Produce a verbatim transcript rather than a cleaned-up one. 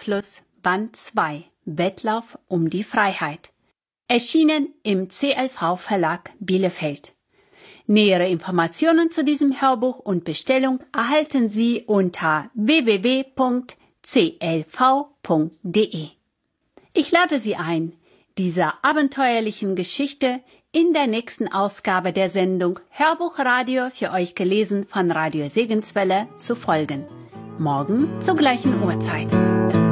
Fluss, Band zwei, Wettlauf um die Freiheit. Erschienen im C L V-Verlag Bielefeld. Nähere Informationen zu diesem Hörbuch und Bestellung erhalten Sie unter w w w punkt c l v punkt d e. Ich lade Sie ein, dieser abenteuerlichen Geschichte in der nächsten Ausgabe der Sendung Hörbuchradio für euch gelesen von Radio Segenswelle zu folgen. Morgen zur gleichen Uhrzeit.